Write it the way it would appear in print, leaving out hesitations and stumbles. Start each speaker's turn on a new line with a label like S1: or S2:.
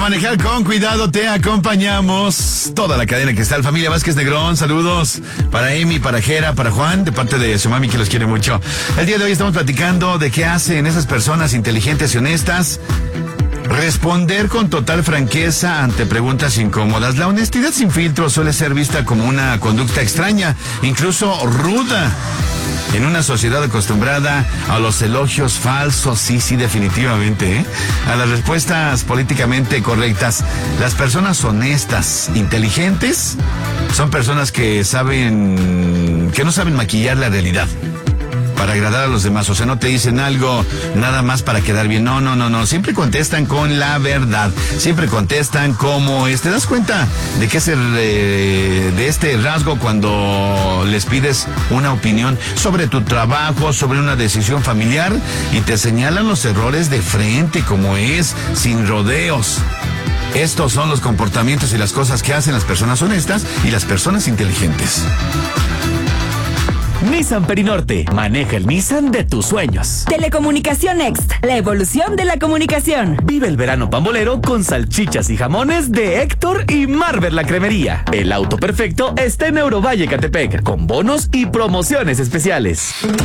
S1: Manejar con cuidado, te acompañamos. Toda la cadena que está, familia Vázquez Negrón, saludos para Amy, para Jera, para Juan, de parte de su mami que los quiere mucho. El día de hoy estamos platicando de qué hacen esas personas inteligentes y honestas. Responder con total franqueza ante preguntas incómodas. La honestidad sin filtro suele ser vista como una conducta extraña, incluso ruda. En una sociedad acostumbrada a los elogios falsos, sí, definitivamente, ¿eh? A las respuestas políticamente correctas. Las personas honestas, inteligentes, son personas que no saben maquillar la realidad para agradar a los demás. O sea, no te dicen algo nada más para quedar bien. No. Siempre contestan con la verdad. Siempre contestan como es. ¿Te das cuenta de qué es de este rasgo cuando les pides una opinión sobre tu trabajo, sobre una decisión familiar y te señalan los errores de frente como es, sin rodeos? Estos son los comportamientos y las cosas que hacen las personas honestas y las personas inteligentes.
S2: Nissan Perinorte. Maneja el Nissan de tus sueños.
S3: Telecomunicación Next. La evolución de la comunicación.
S2: Vive el verano pambolero con salchichas y jamones de Héctor y Marvel la Cremería. El auto perfecto está en Eurovalle Catepec, con bonos y promociones especiales.